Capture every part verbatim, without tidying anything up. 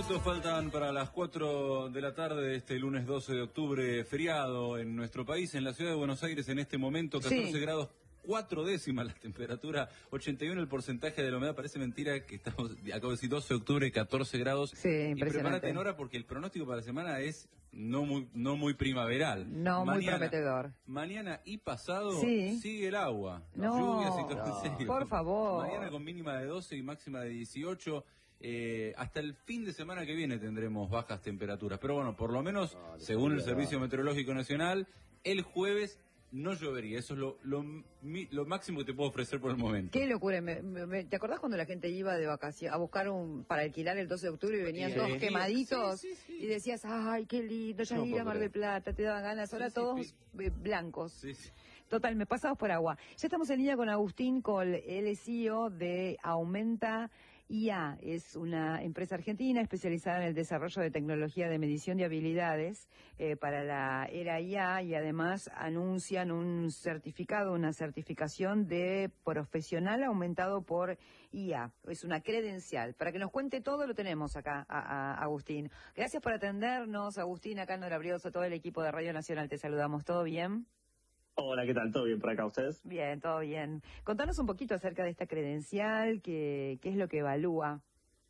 Minutos faltan para las cuatro de la tarde de este lunes doce de octubre, feriado en nuestro país, en la ciudad de Buenos Aires, en este momento, catorce Sí. grados, cuatro décimas la temperatura, ochenta y uno el porcentaje de la humedad. Parece mentira que estamos, acabo de decir doce de octubre, catorce grados. Sí, y impresionante. prepárate, Nora, porque el pronóstico para la semana es no muy, no muy primaveral. No, muy prometedor. Mañana y pasado Sí. sigue el agua. No, Lluvias y todo, en serio. por favor. Mañana con mínima de doce y máxima de dieciocho. Eh, hasta el fin de semana que viene tendremos bajas temperaturas, pero bueno, por lo menos, Ah, según el Servicio Meteorológico Nacional, el jueves no llovería. Eso es lo, lo, mi- lo máximo que te puedo ofrecer por el momento. Qué locura. Me, me- me- ¿Te acordás cuando la gente iba de vacaciones a buscar un para alquilar el doce de octubre y venían Sí. todos quemaditos? Sí, sí, sí. Y decías, ay, qué lindo, ya No ir puedo a Mar del creer. Plata, te daban ganas. Ahora Sí, sí, todos eh, blancos. Sí, sí. Total, me pasamos por agua. Ya estamos en línea con Agustín Col, él es C E O de Aumenta I A. Es una empresa argentina especializada en el desarrollo de tecnología de medición de habilidades eh, para la era I A, y además anuncian un certificado, una certificación de profesional aumentado por I A. Es una credencial. Para que nos cuente todo lo tenemos acá, a, a Agustín. Gracias por atendernos, Agustín. Acá Nora Brioso, todo el equipo de Radio Nacional, te saludamos. ¿Todo bien? Hola, ¿qué tal? ¿Todo bien por acá ustedes? Bien, todo bien. Contanos un poquito acerca de esta credencial, qué, qué es lo que evalúa.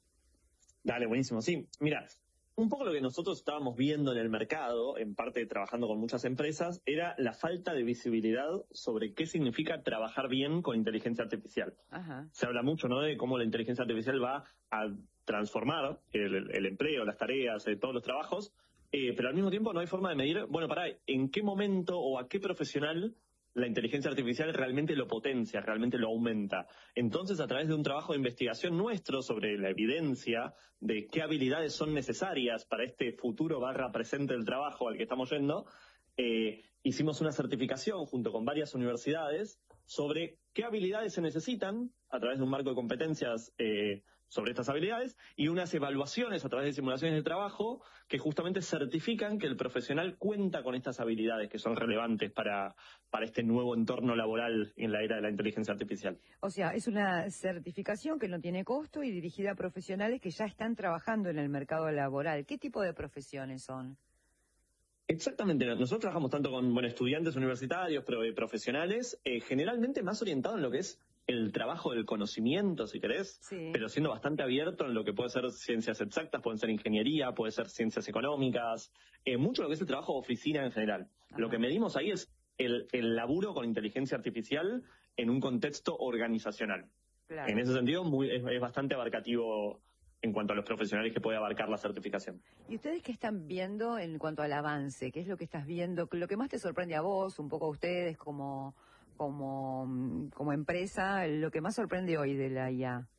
Dale, buenísimo. Sí, mira, un poco lo que nosotros estábamos viendo en el mercado, en parte trabajando con muchas empresas, era la falta de visibilidad sobre qué significa trabajar bien con inteligencia artificial. Ajá. Se habla mucho, ¿no?, de cómo la inteligencia artificial va a transformar el, el empleo, las tareas, eh, todos los trabajos, eh, pero al mismo tiempo no hay forma de medir, bueno, pará, en qué momento o a qué profesional la inteligencia artificial realmente lo potencia, realmente lo aumenta. Entonces, a través de un trabajo de investigación nuestro sobre la evidencia de qué habilidades son necesarias para este futuro barra presente del trabajo al que estamos yendo, eh, hicimos una certificación junto con varias universidades sobre qué habilidades se necesitan a través de un marco de competencias eh, sobre estas habilidades, y unas evaluaciones a través de simulaciones de trabajo que justamente certifican que el profesional cuenta con estas habilidades que son relevantes para, para este nuevo entorno laboral en la era de la inteligencia artificial. O sea, es una certificación que no tiene costo y dirigida a profesionales que ya están trabajando en el mercado laboral. ¿Qué tipo de profesiones son? Exactamente, nosotros trabajamos tanto con bueno, estudiantes universitarios, pero eh, profesionales, eh, generalmente más orientado en lo que es el trabajo del conocimiento, si querés, Sí. pero siendo bastante abierto en lo que puede ser ciencias exactas, pueden ser ingeniería, puede ser ciencias económicas, eh, mucho lo que es el trabajo de oficina en general. Ajá. Lo que medimos ahí es el, el laburo con inteligencia artificial en un contexto organizacional. Claro. En ese sentido, muy, es, es bastante abarcativo en cuanto a los profesionales que puede abarcar la certificación. ¿Y ustedes qué están viendo en cuanto al avance? ¿Qué es lo que estás viendo? Lo que más te sorprende a vos, un poco a ustedes como, como, mm, como empresa, lo que más sorprende hoy de la I A.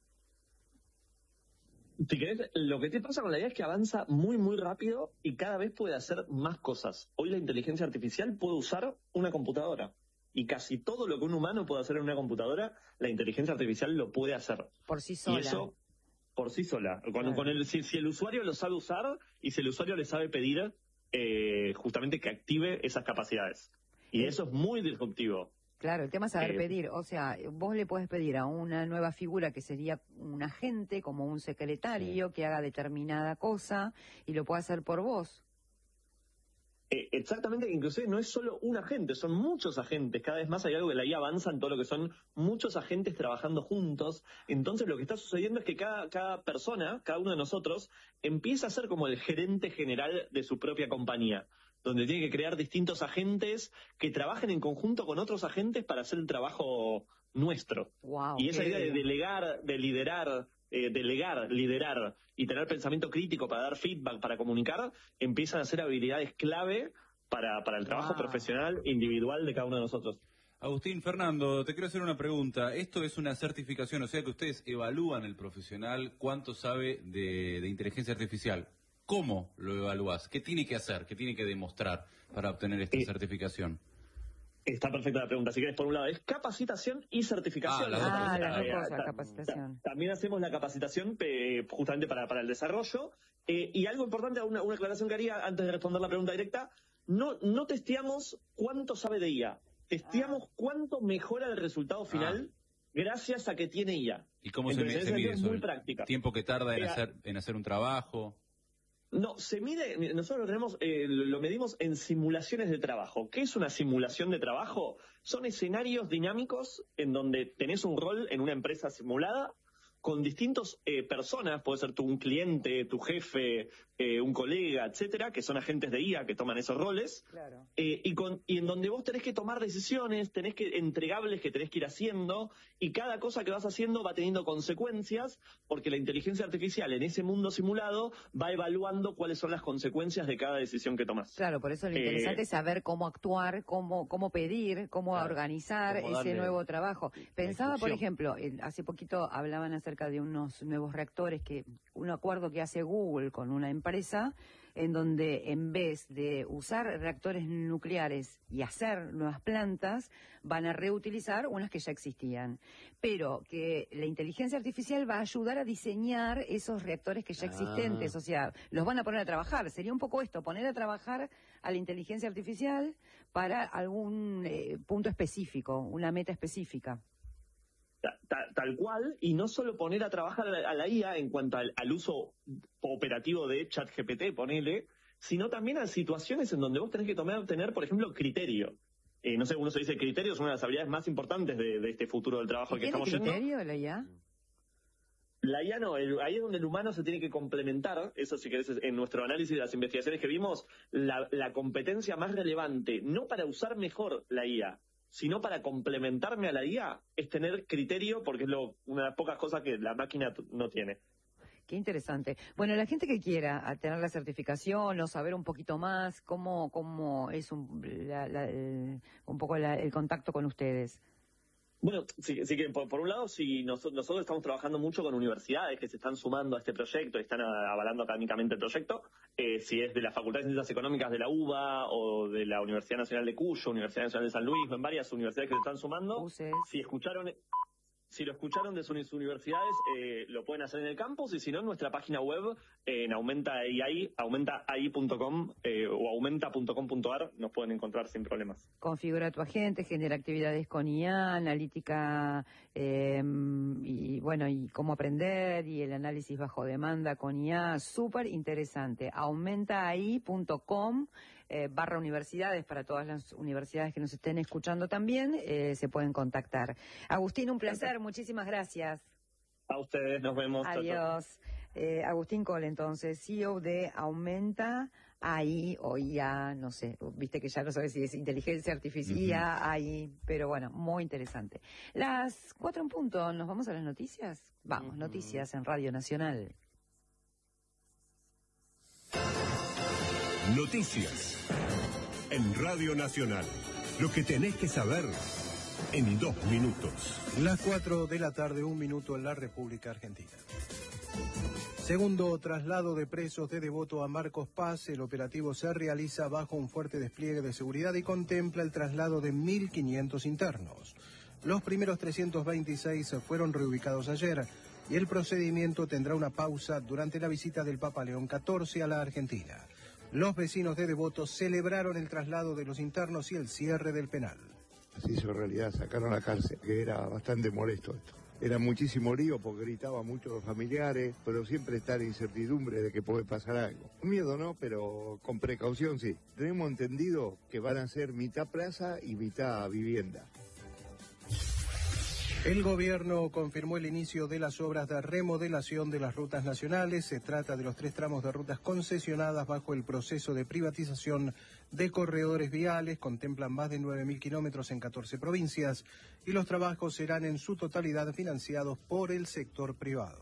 Si querés, lo que te pasa con la I A es que avanza muy, muy rápido y cada vez puede hacer más cosas. Hoy la inteligencia artificial puede usar una computadora. Y casi todo lo que un humano puede hacer en una computadora, la inteligencia artificial lo puede hacer. Por sí sola. Y eso por sí sola. Con, Claro. con el, si, si el usuario lo sabe usar y si el usuario le sabe pedir eh, justamente que active esas capacidades. Y Eh. eso es muy disruptivo. Claro, el tema es saber Eh, pedir. O sea, vos le puedes pedir a una nueva figura que sería un agente, como un secretario, que haga determinada cosa y lo puede hacer por vos. Eh, exactamente, inclusive no es solo un agente, son muchos agentes. Cada vez más hay algo que la I A avanza en todo lo que son muchos agentes trabajando juntos. Entonces lo que está sucediendo es que cada, cada persona, cada uno de nosotros, empieza a ser como el gerente general de su propia compañía, donde tiene que crear distintos agentes que trabajen en conjunto con otros agentes para hacer el trabajo nuestro. Wow. Y esa qué- idea de delegar, de liderar, eh, delegar, liderar y tener pensamiento crítico para dar feedback, para comunicar, empiezan a ser habilidades clave para, para el trabajo Wow. profesional individual de cada uno de nosotros. Agustín, Fernando, te quiero hacer una pregunta. Esto es una certificación, o sea que ustedes evalúan el profesional cuánto sabe de, de inteligencia artificial. ¿Cómo lo evalúas? ¿Qué tiene que hacer? ¿Qué tiene que demostrar para obtener esta Eh, certificación? Está perfecta la pregunta. Si querés, por un lado, es capacitación y certificación. Ah, las dos Ah, cosas. las dos Eh, cosas, ta- capacitación. ta- También hacemos la capacitación eh, justamente para, para el desarrollo. Eh, y algo importante, una, una aclaración que haría antes de responder la pregunta directa, no, no testeamos cuánto sabe de I A. Testeamos cuánto mejora el resultado final gracias a que tiene I A. ¿Y cómo se, Entonces, me- en se ese mide sentido, eso? es muy ¿El práctica. tiempo que tarda en Eh, hacer, en hacer un trabajo? No, se mide, nosotros lo tenemos, eh, lo medimos en simulaciones de trabajo. ¿Qué es una simulación de trabajo? Son escenarios dinámicos en donde tenés un rol en una empresa simulada con distintas eh, personas, puede ser tú un cliente, tu jefe, eh, un colega, etcétera, que son agentes de I A que toman esos roles, claro. eh, y, con, y en donde vos tenés que tomar decisiones, tenés que entregables que tenés que ir haciendo, y cada cosa que vas haciendo va teniendo consecuencias, porque la inteligencia artificial en ese mundo simulado va evaluando cuáles son las consecuencias de cada decisión que tomás. Claro, por eso lo interesante Eh, es saber cómo actuar, cómo, cómo pedir, cómo Claro, organizar cómo ese darle nuevo trabajo. la Pensaba, por instrucción. ejemplo, eh, hace poquito hablaban acerca de unos nuevos reactores, que un acuerdo que hace Google con una empresa, en donde en vez de usar reactores nucleares y hacer nuevas plantas, van a reutilizar unas que ya existían. Pero que la inteligencia artificial va a ayudar a diseñar esos reactores que ya Ah. existentes, o sea, los van a poner a trabajar. Sería un poco esto, poner a trabajar a la inteligencia artificial para algún eh, punto específico, una meta específica. Ta- ta- Tal cual, y no solo poner a trabajar a la, a la I A en cuanto al, al uso operativo de ChatGPT, ponele, sino también a situaciones en donde vos tenés que tomar, tener, por ejemplo, criterio. Eh, no sé, uno se dice criterio, es una de las habilidades más importantes de, de este futuro del trabajo ¿Y que tiene estamos yendo. criterio la I A? La I A no, el- ahí es donde el humano se tiene que complementar, eso si querés, en nuestro análisis de las investigaciones que vimos, la, la competencia más relevante, no para usar mejor la I A, sino para complementarme a la I A, es tener criterio, porque es lo, una de las pocas cosas que la máquina t- no tiene. Qué interesante. Bueno, la gente que quiera a tener la certificación o saber un poquito más, ¿cómo, cómo es un, la- la- el- un poco la- el contacto con ustedes? Bueno, sí, sí que por, por un lado, si nosotros, nosotros estamos trabajando mucho con universidades que se están sumando a este proyecto y están a- avalando académicamente el proyecto, eh, si es de la Facultad de Ciencias Económicas de la UBA o de la Universidad Nacional de Cuyo, Universidad Nacional de San Luis, en varias universidades que se están sumando, Uses. si escucharon... Si lo escucharon de sus universidades, eh, lo pueden hacer en el campus, y si no, en nuestra página web, eh, en aumenta punto a i, aumenta a i punto com eh, o aumenta punto com punto a r, nos pueden encontrar sin problemas. Configura tu agente, genera actividades con I A, analítica, eh, y bueno, y cómo aprender, y el análisis bajo demanda con I A, súper interesante. aumenta ahí punto com eh, barra universidades, para todas las universidades que nos estén escuchando también, eh, se pueden contactar. Agustín, un placer, muchísimas gracias. A ustedes, nos vemos. Chau, chau. Adiós. Eh, Agustín Cole, entonces, C E O de Aumenta A I o I A, no sé, viste que ya no sabes si es inteligencia artificial, Ujú. I A, A I, pero bueno, muy interesante. Las cuatro en punto, ¿nos vamos a las noticias? Vamos, Ujú. noticias en Radio Nacional. Noticias en Radio Nacional. Lo que tenés que saber en dos minutos. Las cuatro de la tarde, un minuto en la República Argentina. Segundo traslado de presos de Devoto a Marcos Paz. El operativo se realiza bajo un fuerte despliegue de seguridad y contempla el traslado de mil quinientos internos. Los primeros trescientos veintiséis fueron reubicados ayer y el procedimiento tendrá una pausa durante la visita del Papa León catorce a la Argentina. Los vecinos de Devoto celebraron el traslado de los internos y el cierre del penal. Se hizo realidad, sacaron a la cárcel, que era bastante molesto esto. Era muchísimo lío porque gritaban mucho los familiares, pero siempre está la incertidumbre de que puede pasar algo. Miedo no, pero con precaución sí. Tenemos entendido que van a ser mitad plaza y mitad vivienda. El gobierno confirmó el inicio de las obras de remodelación de las rutas nacionales. Se trata de los tres tramos de rutas concesionadas bajo el proceso de privatización de corredores viales. Contemplan más de nueve mil kilómetros en catorce provincias y los trabajos serán en su totalidad financiados por el sector privado.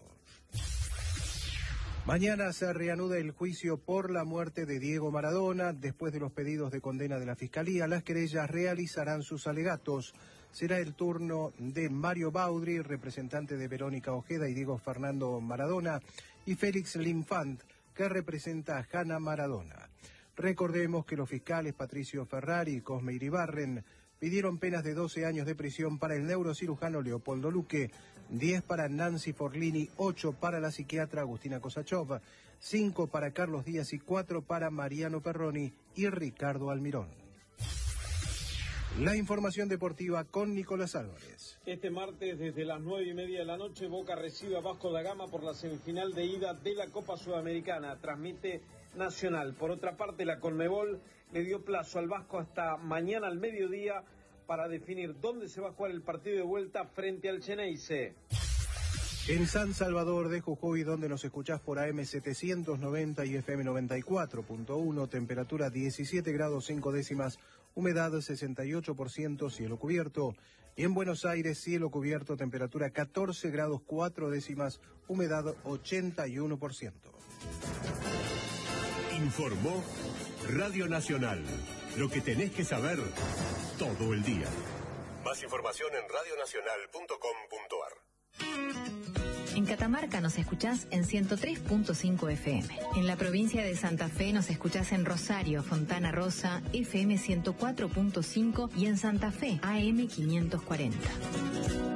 Mañana se reanuda el juicio por la muerte de Diego Maradona. Después de los pedidos de condena de la Fiscalía, las querellas realizarán sus alegatos. Será el turno de Mario Baudry, representante de Verónica Ojeda y Diego Fernando Maradona, y Félix Linfant, que representa a Hanna Maradona. Recordemos que los fiscales Patricio Ferrari y Cosme Iribarren pidieron penas de doce años de prisión para el neurocirujano Leopoldo Luque, diez para Nancy Forlini, ocho para la psiquiatra Agustina Kosachov, cinco para Carlos Díaz y cuatro para Mariano Perroni y Ricardo Almirón. La información deportiva con Nicolás Álvarez. Este martes, desde las nueve y media de la noche, Boca recibe a Vasco da Gama por la semifinal de ida de la Copa Sudamericana. Transmite Nacional. Por otra parte, la Conmebol le dio plazo al Vasco hasta mañana al mediodía para definir dónde se va a jugar el partido de vuelta frente al Xeneize. En San Salvador de Jujuy, donde nos escuchás por A M setecientos noventa y F M noventa y cuatro punto uno, temperatura diecisiete grados cinco décimas, humedad sesenta y ocho por ciento, cielo cubierto. Y en Buenos Aires, cielo cubierto, temperatura catorce grados cuatro décimas, humedad ochenta y uno por ciento. Informó Radio Nacional. Lo que tenés que saber todo el día. Más información en radio nacional punto com punto a r. En Catamarca nos escuchás en ciento tres punto cinco F M. En la provincia de Santa Fe nos escuchás en Rosario, Fontana Rosa, F M ciento cuatro punto cinco y en Santa Fe, A M quinientos cuarenta.